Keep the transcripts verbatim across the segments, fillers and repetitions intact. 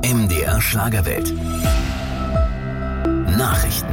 M D R Schlagerwelt. Nachrichten.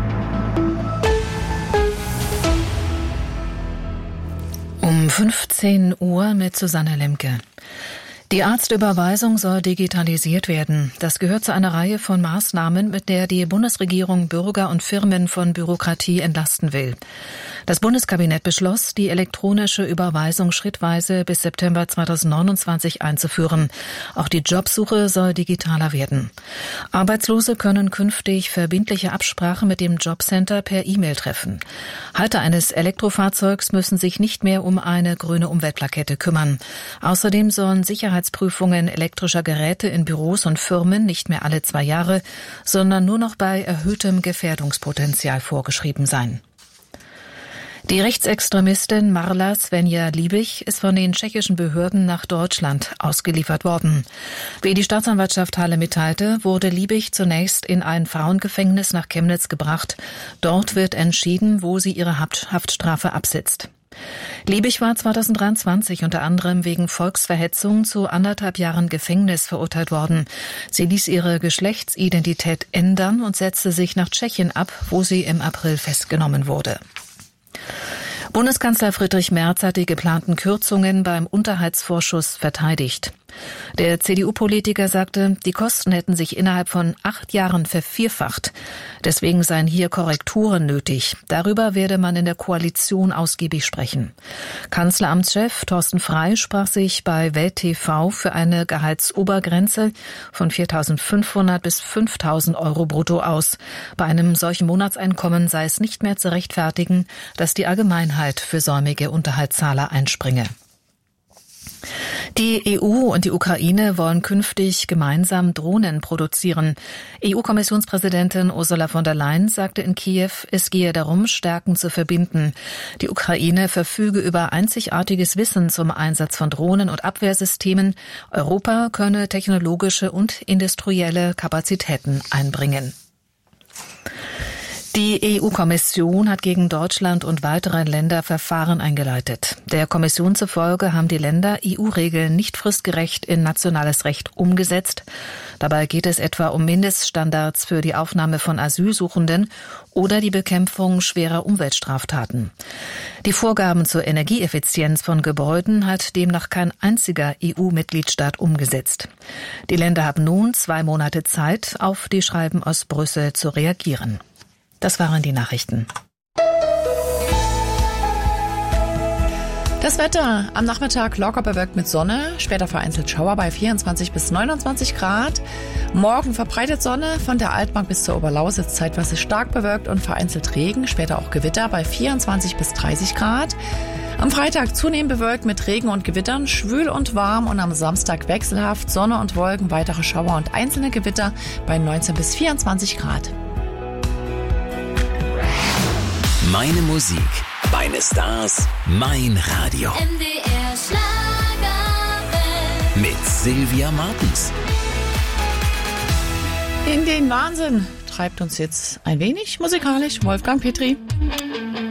Um fünfzehn Uhr mit Susanne Lemke. Die Arztüberweisung soll digitalisiert werden. Das gehört zu einer Reihe von Maßnahmen, mit der die Bundesregierung Bürger und Firmen von Bürokratie entlasten will. Das Bundeskabinett beschloss, die elektronische Überweisung schrittweise bis September zweitausendneunundzwanzig einzuführen. Auch die Jobsuche soll digitaler werden. Arbeitslose können künftig verbindliche Absprachen mit dem Jobcenter per E-Mail treffen. Halter eines Elektrofahrzeugs müssen sich nicht mehr um eine grüne Umweltplakette kümmern. Außerdem sollen Sicherheitsprüfungen elektrischer Geräte in Büros und Firmen nicht mehr alle zwei Jahre, sondern nur noch bei erhöhtem Gefährdungspotenzial vorgeschrieben sein. Die Rechtsextremistin Marla Svenja Liebig ist von den tschechischen Behörden nach Deutschland ausgeliefert worden. Wie die Staatsanwaltschaft Halle mitteilte, wurde Liebig zunächst in ein Frauengefängnis nach Chemnitz gebracht. Dort wird entschieden, wo sie ihre Haftstrafe absitzt. Liebig war zweitausenddreiundzwanzig unter anderem wegen Volksverhetzung zu anderthalb Jahren Gefängnis verurteilt worden. Sie ließ ihre Geschlechtsidentität ändern und setzte sich nach Tschechien ab, wo sie im April festgenommen wurde. Bundeskanzler Friedrich Merz hat die geplanten Kürzungen beim Unterhaltsvorschuss verteidigt. Der C D U-Politiker sagte, die Kosten hätten sich innerhalb von acht Jahren vervierfacht. Deswegen seien hier Korrekturen nötig. Darüber werde man in der Koalition ausgiebig sprechen. Kanzleramtschef Thorsten Frey sprach sich bei Welt T V für eine Gehaltsobergrenze von viertausendfünfhundert bis fünftausend Euro brutto aus. Bei einem solchen Monatseinkommen sei es nicht mehr zu rechtfertigen, dass die Allgemeinheit für säumige Unterhaltszahler einspringe. Die E U und die Ukraine wollen künftig gemeinsam Drohnen produzieren. E U-Kommissionspräsidentin Ursula von der Leyen sagte in Kiew, es gehe darum, Stärken zu verbinden. Die Ukraine verfüge über einzigartiges Wissen zum Einsatz von Drohnen und Abwehrsystemen. Europa könne technologische und industrielle Kapazitäten einbringen. Die E U-Kommission hat gegen Deutschland und weitere Länder Verfahren eingeleitet. Der Kommission zufolge haben die Länder E U-Regeln nicht fristgerecht in nationales Recht umgesetzt. Dabei geht es etwa um Mindeststandards für die Aufnahme von Asylsuchenden oder die Bekämpfung schwerer Umweltstraftaten. Die Vorgaben zur Energieeffizienz von Gebäuden hat demnach kein einziger E U-Mitgliedstaat umgesetzt. Die Länder haben nun zwei Monate Zeit, auf die Schreiben aus Brüssel zu reagieren. Das waren die Nachrichten. Das Wetter am Nachmittag locker bewölkt mit Sonne, später vereinzelt Schauer bei vierundzwanzig bis neunundzwanzig Grad. Morgen verbreitet Sonne von der Altmark bis zur Oberlausitz, zeitweise stark bewölkt und vereinzelt Regen, später auch Gewitter bei vierundzwanzig bis dreißig Grad. Am Freitag zunehmend bewölkt mit Regen und Gewittern, schwül und warm und am Samstag wechselhaft, Sonne und Wolken, weitere Schauer und einzelne Gewitter bei neunzehn bis vierundzwanzig Grad. Meine Musik, meine Stars, mein Radio. M D R Schlagerwelt. Mit Sylvia Martens. In den Wahnsinn treibt uns jetzt ein wenig musikalisch Wolfgang Petri.